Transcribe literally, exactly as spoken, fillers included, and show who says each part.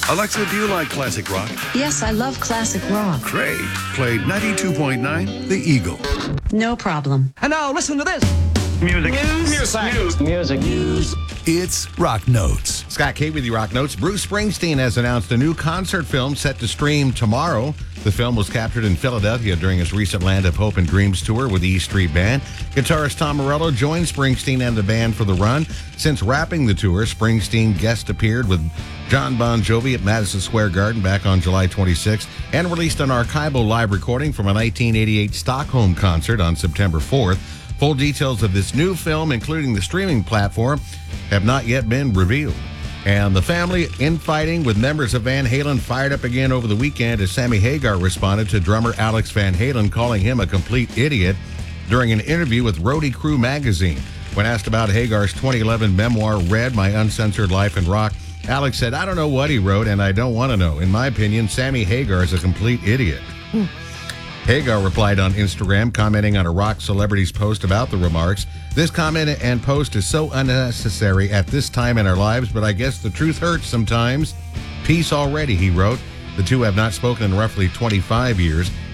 Speaker 1: Alexa, do you like classic rock?
Speaker 2: Yes, I love classic rock.
Speaker 1: Great. Play ninety-two point nine The Eagle.
Speaker 2: No problem.
Speaker 3: And now listen to this.
Speaker 4: Music.
Speaker 3: Music.
Speaker 4: Music. Music.
Speaker 1: It's Rock Notes.
Speaker 5: Scott Kate with you, Rock Notes. Bruce Springsteen has announced a new concert film set to stream tomorrow. The film was captured in Philadelphia during his recent Land of Hope and Dreams tour with the E Street Band. Guitarist Tom Morello joined Springsteen and the band for the run. Since wrapping the tour, Springsteen guest appeared with John Bon Jovi at Madison Square Garden back on July twenty-sixth and released an archival live recording from a nineteen eighty-eight Stockholm concert on September fourth. Full details of this new film, including the streaming platform, have not yet been revealed. And the family infighting with members of Van Halen fired up again over the weekend as Sammy Hagar responded to drummer Alex Van Halen, calling him a complete idiot during an interview with Roadie Crew magazine. When asked about Hagar's twenty eleven memoir, Red, My Uncensored Life in Rock, Alex said, "I don't know what he wrote, and I don't want to know. In my opinion, Sammy Hagar is a complete idiot." Hmm. Hagar replied on Instagram, commenting on a rock celebrity's post about the remarks. "This comment and post is so unnecessary at this time in our lives, but I guess the truth hurts sometimes. Peace already," he wrote. The two have not spoken in roughly twenty-five years.